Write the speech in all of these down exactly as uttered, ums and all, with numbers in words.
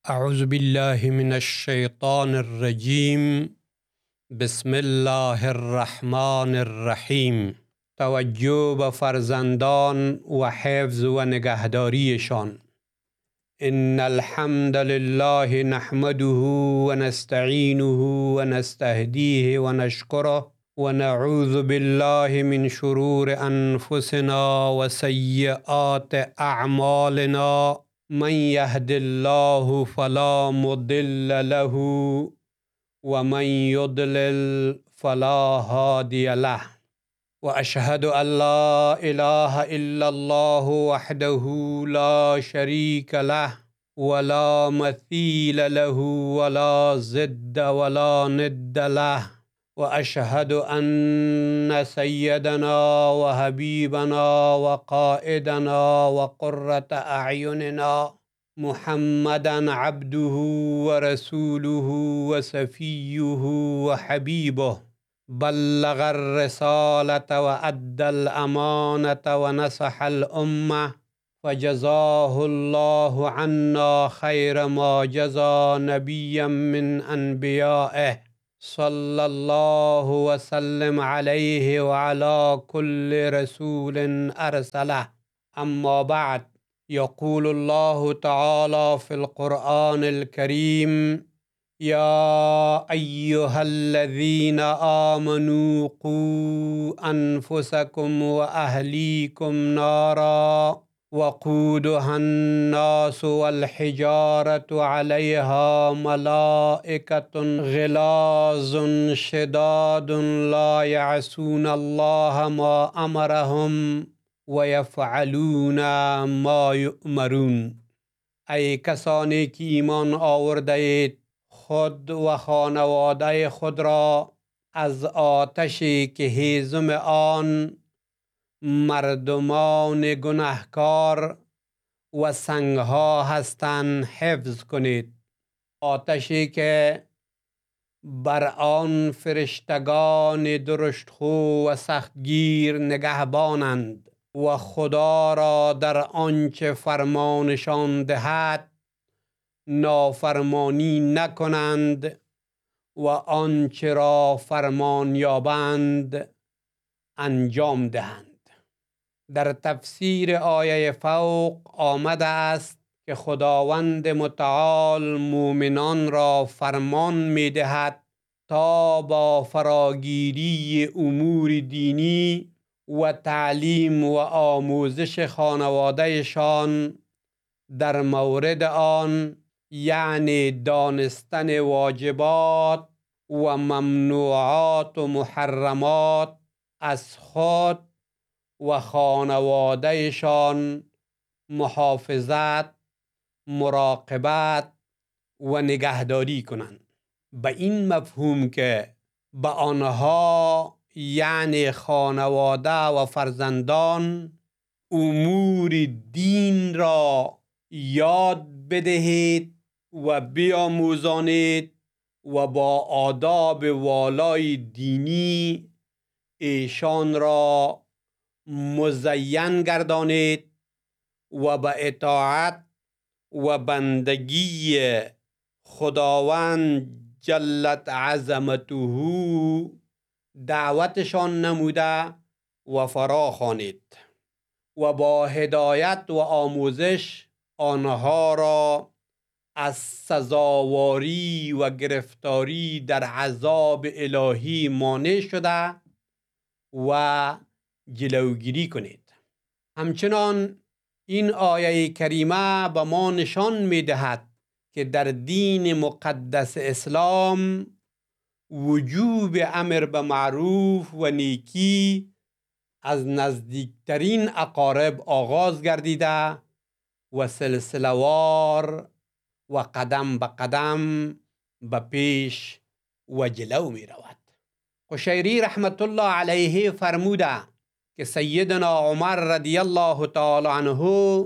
اعوذ بالله من الشیطان الرجیم. بسم الله الرحمن الرحیم. توجه به فرزندان و حفظ و نگهداریشان. ان الحمد لله نحمده و نستعینه و نستهدیه و نشکره و نعوذ بالله من شرور انفسنا و سیئات اعمالنا. من يهد الله فلا مضل له ومن يضلل فلا هادي له وأشهد أن لا إله إلا الله وحده لا شريك له ولا مثيل له ولا ضد ولا ند له وأشهد أن سيدنا وحبيبنا وقائدنا وقرة أعيننا محمدًا عبده ورسوله وصفيه وحبيبه بلغ الرسالة وأدى الأمانة ونصح الأمة فجزاه الله عنا خير ما جزى نبيا من أنبيائه صلى الله وسلم عليه وعلى كل رسول أرسله. أما بعد، يقول الله تعالى في القرآن الكريم: يا أيها الذين آمنوا قوا أنفسكم وأهليكم نارا وقودها الناس والحجارة عليها ملائكة غلاظ شداد لا يعصون الله ما أمرهم ويفعلون ما يؤمرون. ای کسانی که ایمان آورده اید، خود و خانواده خود را از آتشی که هیزم آن مردمان گناهکار و سنگها هستند حفظ کنید. آتشی که بر آن فرشتگان درشتخو و سختگیر نگهبانند و خدا را در آنچه فرمانشان دهد نافرمانی نکنند و آنچه را فرمان یابند انجام دهند. در تفسیر آیه فوق آمده است که خداوند متعال مومنان را فرمان می دهد تا با فراگیری امور دینی و تعلیم و آموزش خانوادهشان در مورد آن، یعنی دانستن واجبات و ممنوعات و محرمات، از خود و خانوادهشان محافظت، مراقبت و نگهداری کنند. به این مفهوم که به آنها، یعنی خانواده و فرزندان، امور دین را یاد بدهید و بیاموزانید و با آداب والای دینی ایشان را مزین گردانید و به اطاعت و بندگی خداوند جلت عظمته دعوتشان نموده و فرا خوانید و با هدایت و آموزش آنها را از سزاواری و گرفتاری در عذاب الهی مانع شده و جلوگیری کنید. همچنان این آیه کریمه به ما نشان می دهد که در دین مقدس اسلام وجوب امر به معروف و نیکی از نزدیکترین اقارب آغاز گردیده و سلسله وار و قدم به قدم به پیش و جلو می رود. قشیری رحمت الله علیه فرموده که سیدنا عمر رضی الله تعالی عنه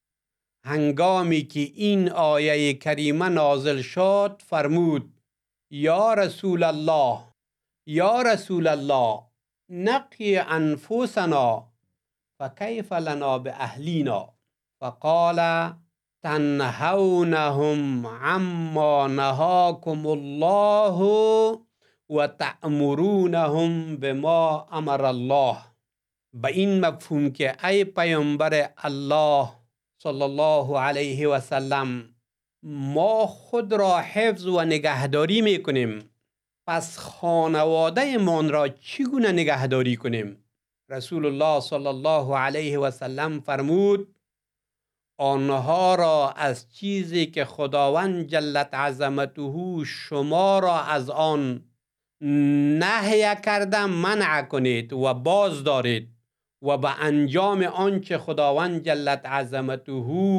هنگامی که این آیه کریمه نازل شد فرمود: یا رسول الله، یا رسول الله، نقی انفسنا فکیف لنا به اهلینا؟ فقال تنهونهم عما نهاكم الله و تأمرونهم بما امر الله. به این مفهوم که ای پیامبر الله صلی الله علیه و سلم، ما خود را حفظ و نگهداری میکنیم، پس خانواده من را چگونه نگهداری کنیم؟ رسول الله صلی الله علیه و سلم فرمود آنها را از چیزی که خداوند جلت عظمته شما را از آن نهی کرده منع کنید و باز دارید و به انجام آنچه خداوند جلت عظمته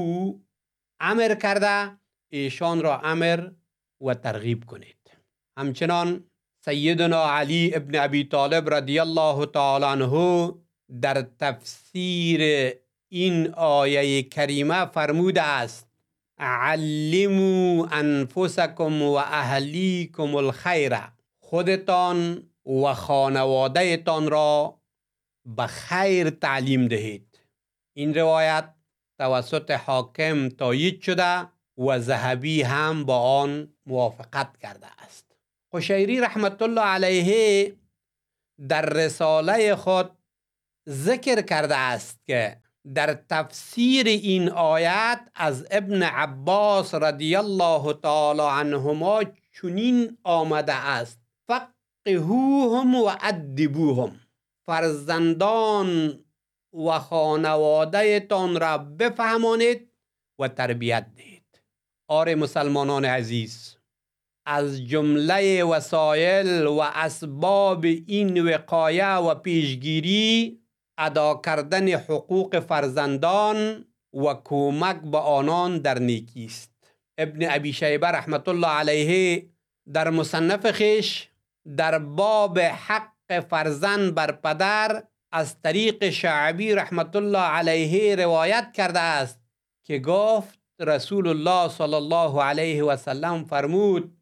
امر کرده ایشان را امر و ترغیب کنید. همچنان سیدنا علی ابن ابی طالب رضی الله تعالی عنه در تفسیر این آیه کریمه فرموده است علموا انفسکم و اهلیکم الخیر. خودتان و خانواده تان را به خیر تعلیم دهید. این روایت توسط حاکم تایید شده و ذهبی هم با آن موافقت کرده است. قشیری رحمت الله علیه در رساله خود ذکر کرده است که در تفسیر این آیت از ابن عباس رضی الله تعالی عنهما چنین آمده است فقهوهم و ادبوهم. فرزندان و خانواده تان را بفهمانید و تربیت دهید. آره مسلمانان عزیز، از جمله وسایل و اسباب این وقایه و پیشگیری ادا کردن حقوق فرزندان و کمک به آنان در نیکی است. ابن ابی شیبه رحمت الله علیه در مصنف خویش در باب حق فرزند بر پدر از طریق شعبی رحمت الله علیه روایت کرده است که گفت رسول الله صلی الله علیه و سلم فرمود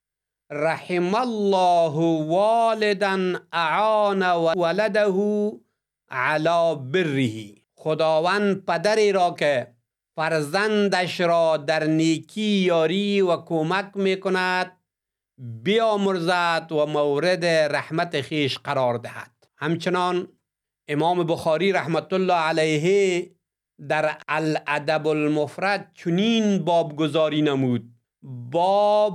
رحم الله والدا اعان ولده علی بره. خداوند پدری را که فرزندش را در نیکی یاری و کمک میکند بیامرزد و مورد رحمت خیش قرار دهد. همچنان امام بخاری رحمت الله علیه در الادب المفرد چنین باب گذاری نمود باب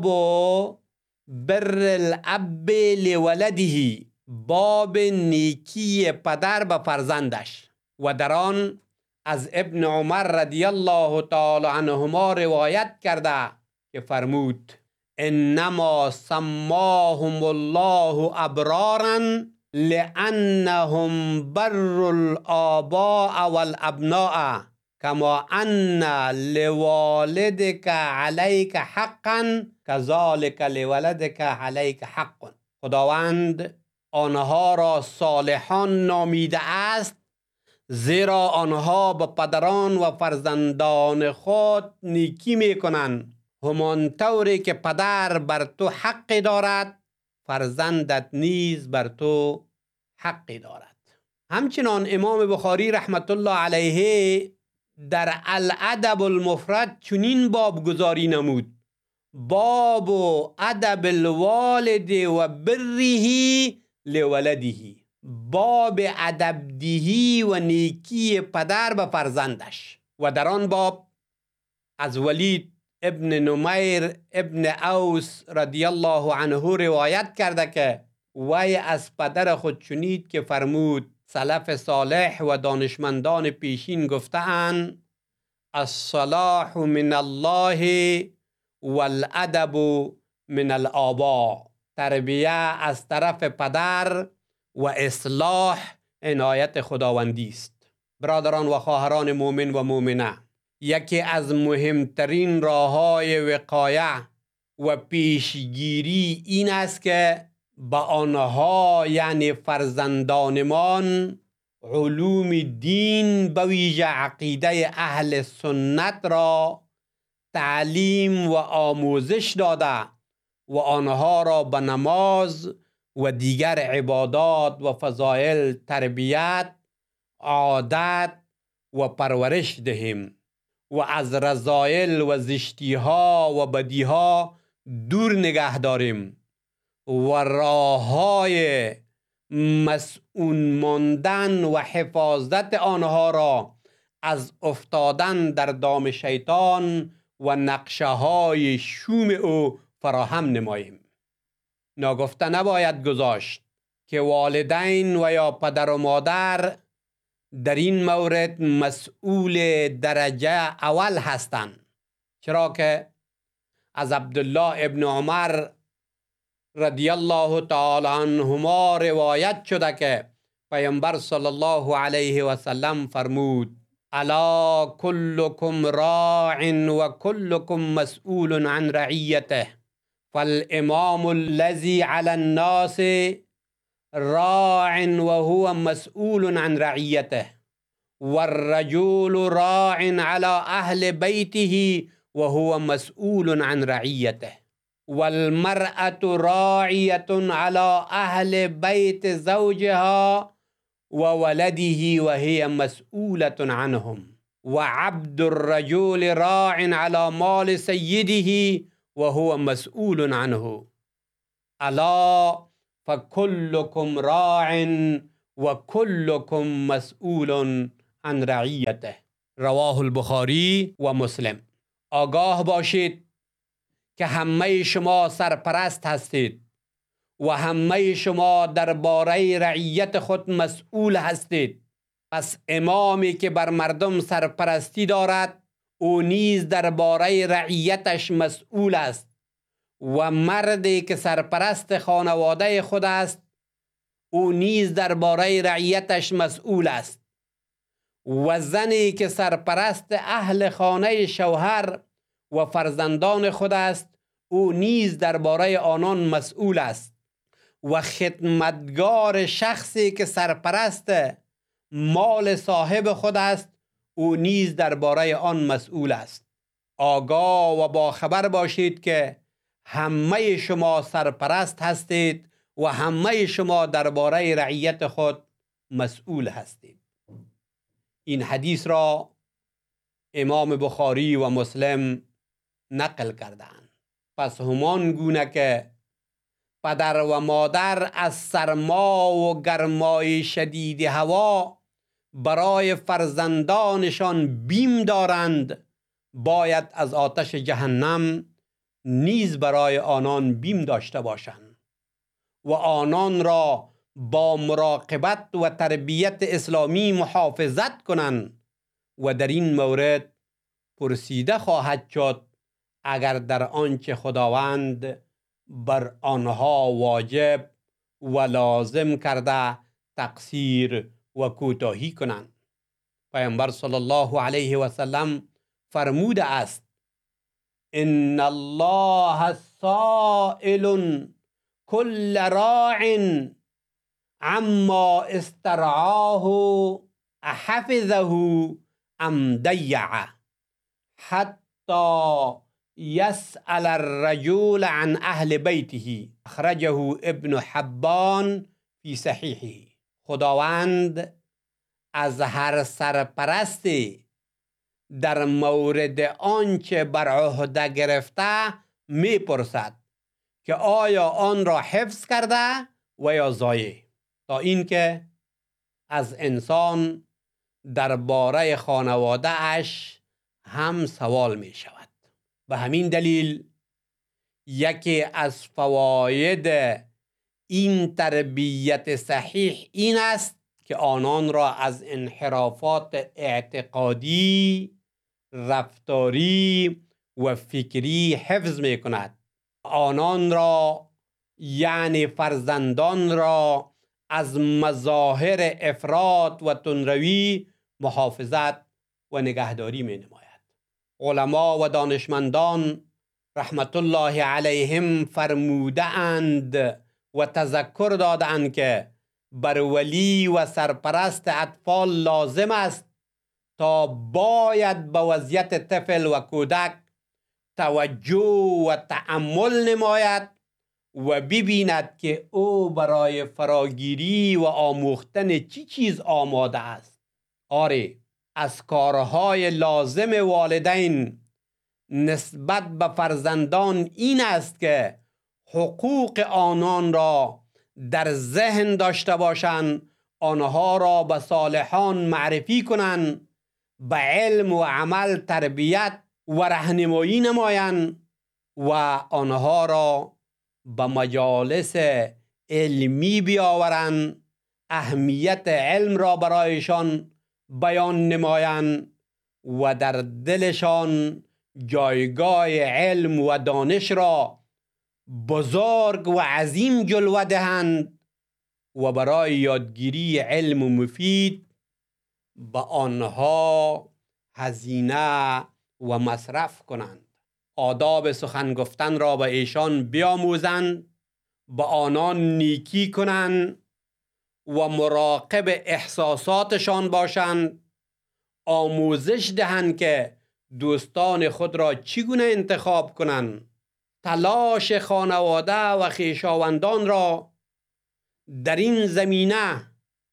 بر الاب لولده، باب نیکی پدر به فرزندش. و در آن از ابن عمر رضی الله تعالی عنهما روایت کرده که فرمود انما سماهم الله ابرارا لانهم بر الآباء والابناء کما ان لوالدک علیک حقا کذالک لولدک علیک حق. خداوند آنها را صالحان نامیده است زیرا آنها به پدران و فرزندان خود نیکی میکنند همان طوری که پدر بر تو حق دارد فرزندت نیز بر تو حق دارد. همچنان امام بخاری رحمت الله علیه در الادب المفرد چنین باب گذاری نمود باب ادب الوالد و بره لولده، باب ادب دهی و نیکی پدر به فرزندش. و در آن باب از ولید ابن نمیر ابن اوس رضی الله عنه روایت کرده که وی از پدر خود شنید که فرمود سلف صالح و دانشمندان پیشین گفتند الصلاح من الله والادب من الآباء. تربیه از طرف پدر و اصلاح عنایت خداوندی است. برادران و خواهران مؤمن و مؤمنه، یکی از مهمترین راه‌های وقایه و پیشگیری این است که با آنها یعنی فرزندانمان علوم دین به ویژه عقیده اهل سنت را تعلیم و آموزش داده و آنها را به نماز و دیگر عبادات و فضائل تربیت، عادت و پرورش دهیم و از رذایل و زشتی ها و بدی ها دور نگه داریم و راه های مسئول ماندن و حفاظت آنها را از افتادن در دام شیطان و نقشه های شوم او فراهم نماییم. ناگفته نباید گذاشت که والدین و یا پدر و مادر در این مورد مسئول درجه اول هستند، چرا که از عبدالله ابن عمر رضی الله تعالی عنهما روایت شده که پیامبر صلی الله علیه و سلم فرمود: الا کلکم راع و کلکم مسئول عن رعیته فالامام الذی علی الناس راع و هو مسئول عن رعیته والرجل راع على اهل بیته و هو مسئول عن رعیته والمرأة راعیة على اهل بیت زوجها و ولده و هي مسئولة عنهم وعبد الرجل راع على مال سيده و هو مسئول عنه الا فكلكم راع و کلکم مسئول عن رعیته. رواه البخاری و مسلم. آگاه باشید که همه شما سرپرست هستید و همه شما درباره رعیت خود مسئول هستید. پس امامی که بر مردم سرپرستی دارد او نیز درباره رعیتش مسئول است و مردی که سرپرست خانواده خود است او نیز درباره رعیتش مسئول است و زنی که سرپرست اهل خانه شوهر و فرزندان خود است او نیز درباره آنان مسئول است و خدمتگار شخصی که سرپرست مال صاحب خود است او نیز درباره آن مسئول است. آگاه و باخبر باشید که همه شما سرپرست هستید و همه شما درباره رعیت خود مسئول هستید. این حدیث را امام بخاری و مسلم نقل کردند. پس همان گونه که پدر و مادر از سرما و گرمای شدید هوا برای فرزندانشان بیم دارند، باید از آتش جهنم نیز برای آنان بیم داشته باشند و آنان را با مراقبت و تربیت اسلامی محافظت کنند و در این مورد پرسیده خواهد شد اگر در آنچه خداوند بر آنها واجب و لازم کرده تقصیر و کوتاهی کنند. پیامبر صلی الله علیه و سلم فرموده است: ان الله سائل كل راع عما استرعاه احفظه ام ضیعه حتی يسأل الرجل عن اهل بیته. اخرجه ابن حبان فی صحیحه. خداوند از هر سرپرستی در مورد آنچه بر عهده گرفته میپرسد که آیا آن را حفظ کرده و یا ضایع، تا اینکه از انسان درباره خانواده اش هم سوال می شود. به همین دلیل یکی از فواید این تربیت صحیح این است که آنان را از انحرافات اعتقادی، رفتاری و فکری حفظ می کند. آنان را یعنی فرزندان را از مظاهر افراط و تندروی محافظت و نگهداری می نماید. علما و دانشمندان رحمت الله علیهم فرموده اند و تذکر داده اند که بر ولی و سرپرست اطفال لازم است تا باید به وضعیت طفل و کودک توجه و تأمل نماید و ببیند که او برای فراگیری و آموختن چی چیز آماده است. آری از کارهای لازم والدین نسبت به فرزندان این است که حقوق آنان را در ذهن داشته باشند، آنها را به صالحان معرفی کنند، به علم و عمل تربیت و راهنمایی نمایند و آنها را به مجالس علمی بیاورند، اهمیت علم را برایشان بیان نمایند و در دلشان جایگاه علم و دانش را بزرگ و عظیم جلوه دهند و برای یادگیری علم و مفید به آنها هزینه و مصرف کنند. آداب سخن گفتن را به ایشان بیاموزند، به آنان نیکی کنند و مراقب احساساتشان باشند، آموزش دهند که دوستان خود را چگونه انتخاب کنند، تلاش خانواده و خویشاوندان را در این زمینه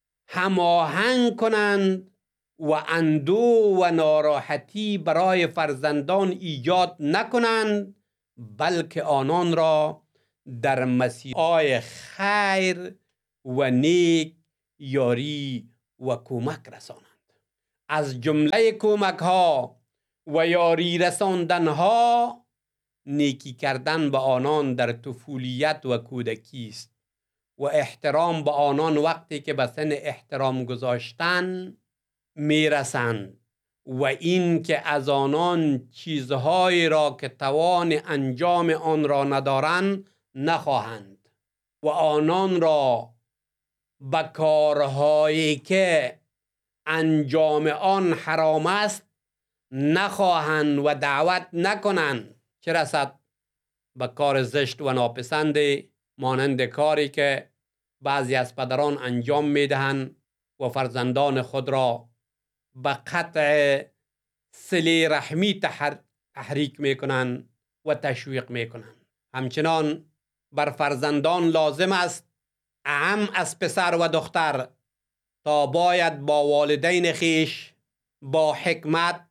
هماهنگ کنند و اندوه و ناراحتی برای فرزندان ایجاد نکنند، بلکه آنان را در مسیرهای خیر و نیک یاری و کمک رسانند. از جمله کمک ها و یاری رساندن ها نیکی کردن به آنان در طفولیت و کودکی است و احترام به آنان وقتی که به سن احترام گذاشتن میرسند و این که از آنان چیزهایی را که توان انجام آن را ندارند نخواهند و آنان را به کارهایی که انجام آن حرام است نخواهند و دعوت نکنند، چه رسد به کار زشت و ناپسند مانند کاری که بعضی از پدران انجام میدهند و فرزندان خود را به قطع صله رحمی تحریک میکنند و تشویق میکنند. همچنان بر فرزندان لازم است اعم از پسر و دختر تا باید با والدین خیش با حکمت،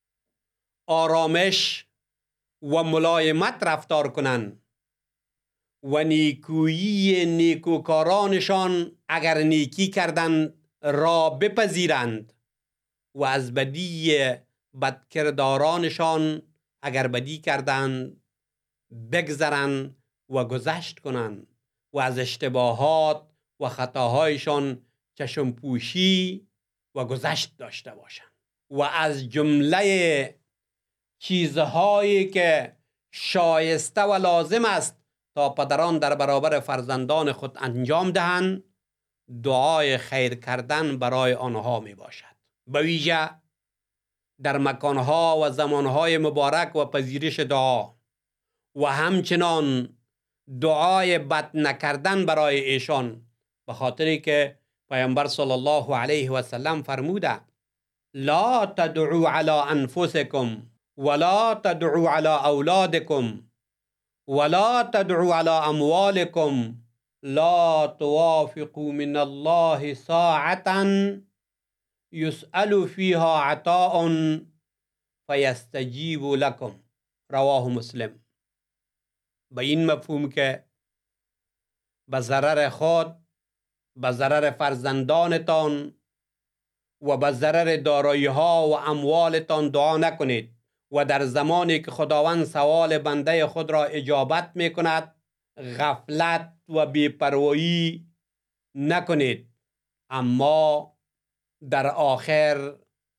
آرامش و ملایمت رفتار کنند و نیکویی نیکوکارانشان اگر نیکی کردند را بپذیرند و از بدی بدکردارانشان اگر بدی کردند بگذرند و گذشت کنند و از اشتباهات و خطاهایشان چشم پوشی و گذشت داشته باشند. و از جمله چیزهایی که شایسته و لازم است تا پدران در برابر فرزندان خود انجام دهند دعای خیر کردن برای آنها می باشد، به ویژه در مکانها و زمانهای مبارک و پذیرش دعا، و همچنان دعای بد نکردن برای ایشان، به خاطری که پیامبر صلی الله علیه و سلم فرموده لا تدعوا علی انفسکم ولا تدعوا علی اولادکم ولا تدعوا علی اموالکم لا توافقوا من الله ساعتا یسأل فیها عطاء فیستجیب لکم. رواه مسلم. به این مفهوم که به ضرر خود، به ضرر فرزندانتان و به ضرر دارایی ها و اموالتان دعا نکنید و در زمانی که خداوند سوال بنده خود را اجابت می کند غفلت و بی‌پروایی نکنید، اما در آخر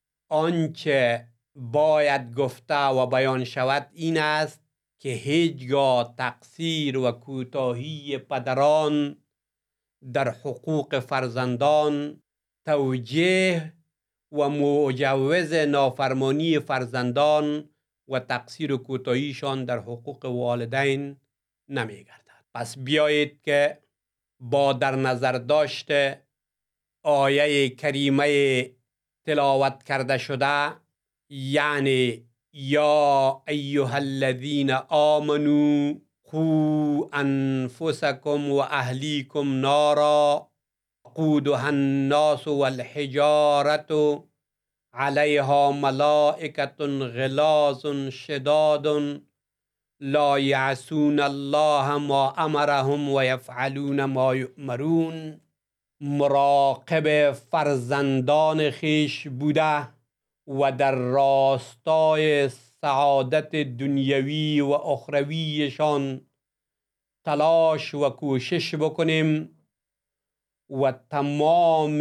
آنچه باید گفته و بیان شود این است که هیچگاه تقصیر و کوتاهی پدران در حقوق فرزندان، توجیه و مجوز نافرمانی فرزندان و تقصیر و کوتاهیشان در حقوق والدین نمی گردد. پس بیایید که با در نظر داشت آیه کریمه تلاوت کرده شده، یعنی یا ایها الذین آمنوا قوا انفسکم و اهلیکم نارا وقودها الناس والحجارة علیها ملائکة غلاظ شداد لا یعصون الله ما امرهم و یفعلون ما یؤمرون. مراقب فرزندان خیش بوده و در راستای سعادت دنیوی و اخرویشان تلاش و کوشش بکنیم و تمام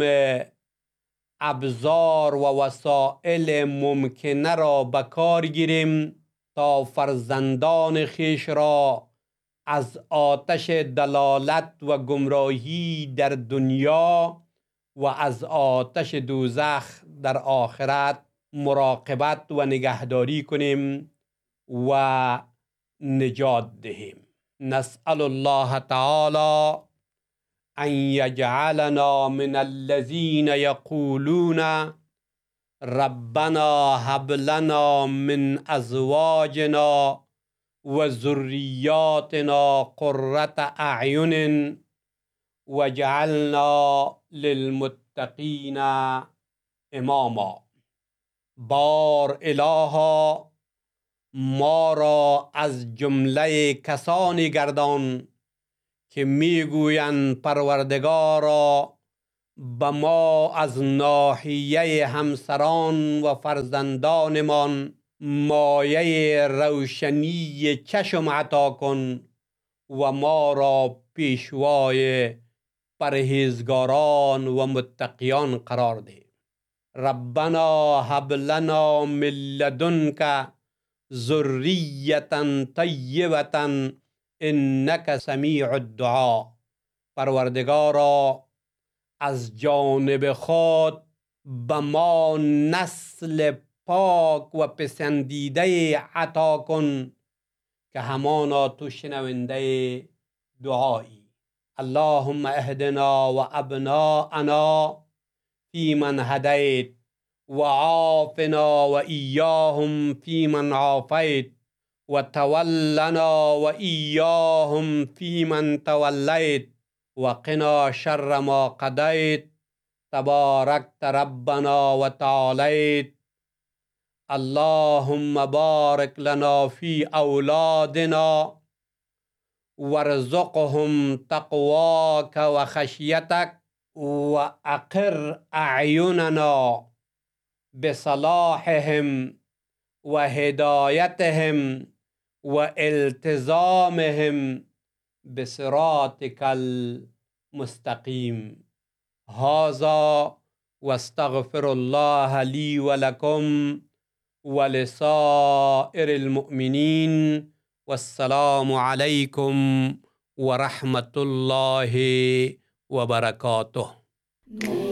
ابزار و وسایل ممکنه را به کار گیریم تا فرزندان خیش را از آتش دلالت و گمراهی در دنیا و از آتش دوزخ در آخرت مراقبت و نگهداری کنیم و نجات دهیم. نسأل الله تعالی ان یجعلنا من الذین یقولون ربنا هب لنا من ازواجنا و ذریاتنا قرة اعین وجعلنا للمتقین اماما. بار الها ما را از جمله کسانی گردان که میگویند پروردگارا به ما از ناحیه همسران و فرزندانمان مایه روشنی چشم عطا کن و ما را پیشوای پرهیزگاران و متقیان قرار ده. ربنا هب لنا من لدنک ذریة طیبة انک سمیع الدعا. پروردگارا از جانب خود به ما نسل پاک و پسندیده عطا کن که همانا تو شنونده دعایی. اللهم اهدنا و ابناءنا فی من هدیت و عافنا و ایاهم فی من عافیت و تولنا و ایاهم فی من تولیت و قنا شر ما قضیت تبارکت ربنا و تعالیت. اللهم بارک لنا فی اولادنا وارزقهم تقواک و خشیتک و اقر اعیننا بصلاحهم و هدایتهم و التزامهم بصراطک المستقیم. هذا واستغفر الله لی و لکم ولسائر المؤمنین والسلام علیکم ورحمة الله وبرکاته.